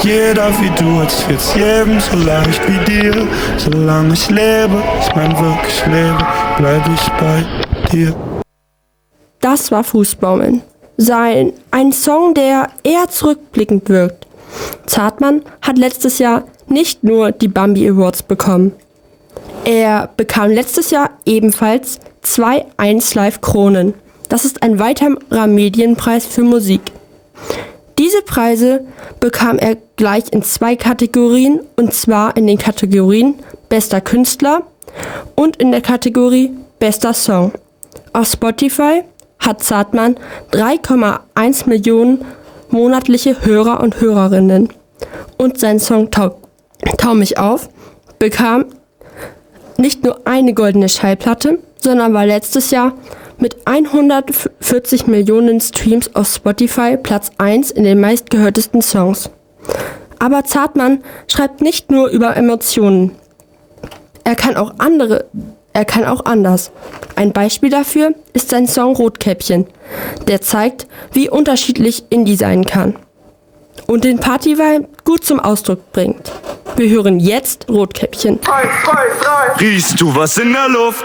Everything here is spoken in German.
jeder wie du, als wird's jedem so leicht wie dir. Solange ich lebe, ich mein wirklich lebe, bleib ich bei dir. Das war Fußbaumeln. Ein Song, der eher zurückblickend wirkt. Zartmann hat letztes Jahr nicht nur die Bambi Awards bekommen. Er bekam letztes Jahr ebenfalls 2 1Live Kronen. Das ist ein weiterer Medienpreis für Musik. Diese Preise bekam er gleich in 2 Kategorien, und zwar in den Kategorien Bester Künstler und in der Kategorie Bester Song. Auf Spotify hat Zartmann 3,1 Millionen monatliche Hörer und Hörerinnen. Und sein Song Tau mich auf bekam nicht nur eine goldene Schallplatte, sondern war letztes Jahr mit 140 Millionen Streams auf Spotify Platz 1 in den meistgehörtesten Songs. Aber Zartmann schreibt nicht nur über Emotionen. Er kann auch anders. Ein Beispiel dafür ist sein Song Rotkäppchen, der zeigt, wie unterschiedlich Indie sein kann und den Partyvibe gut zum Ausdruck bringt. Wir hören jetzt Rotkäppchen. Riechst du was in der Luft?